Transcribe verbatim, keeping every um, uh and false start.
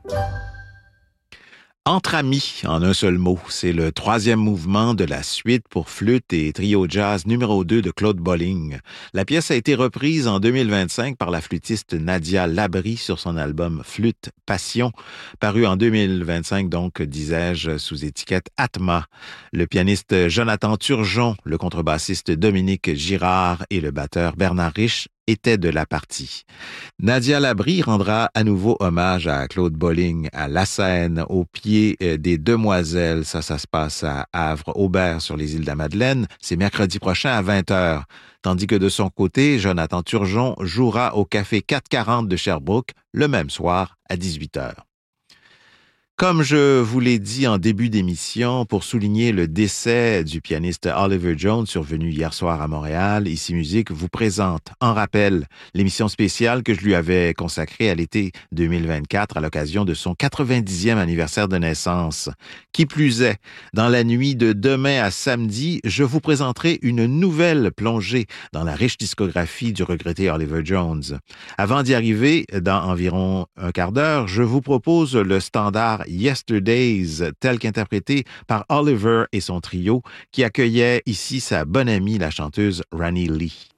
Entre amis, en un seul mot, c'est le troisième mouvement de la suite pour flûte et trio jazz numéro deux de Claude Bolling. La pièce a été reprise en deux mille vingt-cinq par la flûtiste Nadia Labrie sur son album Flûte Passion, paru en deux mille vingt-cinq, donc, disais-je, sous étiquette Atma. Le pianiste Jonathan Turgeon, le contrebassiste Dominique Girard et le batteur Bernard Rich étaient de la partie. Nadia Labrie rendra à nouveau hommage à Claude Bolling à La Seine, au pied des Demoiselles. Ça, ça se passe à Havre-Aubert sur les îles de la Madeleine. C'est mercredi prochain à vingt heures. Tandis que de son côté, Jonathan Turgeon jouera au Café quatre cent quarante de Sherbrooke le même soir à dix-huit heures. Comme je vous l'ai dit en début d'émission, pour souligner le décès du pianiste Oliver Jones survenu hier soir à Montréal, Ici Musique vous présente en rappel l'émission spéciale que je lui avais consacrée à l'été deux mille vingt-quatre à l'occasion de son quatre-vingt-dixième anniversaire de naissance. Qui plus est, dans la nuit de demain à samedi, je vous présenterai une nouvelle plongée dans la riche discographie du regretté Oliver Jones. Avant d'y arriver, dans environ un quart d'heure, je vous propose le standard Yesterdays, tel qu'interprété par Oliver et son trio, qui accueillait ici sa bonne amie, la chanteuse Rani Lee.